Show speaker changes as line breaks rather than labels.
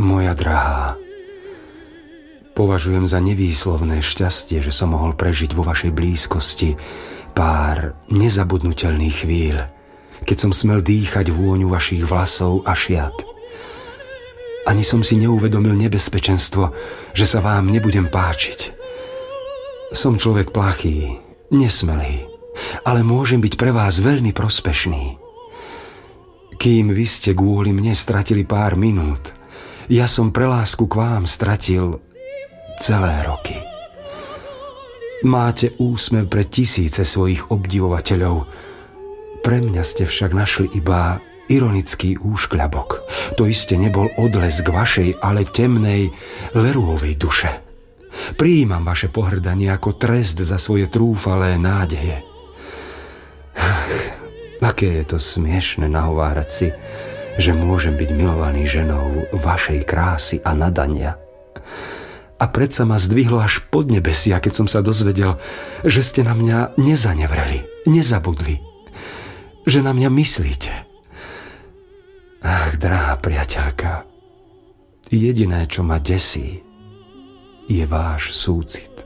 Moja drahá, považujem za nevýslovné šťastie, že som mohol prežiť vo vašej blízkosti pár nezabudnutelných chvíľ, keď som smel dýchať vôňu vašich vlasov a šiat. Ani som si neuvedomil nebezpečenstvo, že sa vám nebudem páčiť. Som človek plachý, nesmelý, ale môžem byť pre vás veľmi prospešný. Kým vy ste kvôli mne stratili pár minút, ja som pre lásku k vám stratil celé roky. Máte úsmev pre tisíce svojich obdivovateľov. Pre mňa ste však našli iba ironický úškľabok. To iste nebol odlesk vašej, ale temnej Lerouvovej duše. Prijímam vaše pohrdanie ako trest za svoje trúfalé nádeje. Aké je to smiešne nahovárať si, že môžem byť milovaný ženou vašej krásy a nadania. A predsa ma zdvihlo až pod nebesia, keď som sa dozvedel, že ste na mňa nezanevreli, nezabudli, že na mňa myslíte. Ach, drahá priateľka, jediné, čo ma desí, je váš súcit.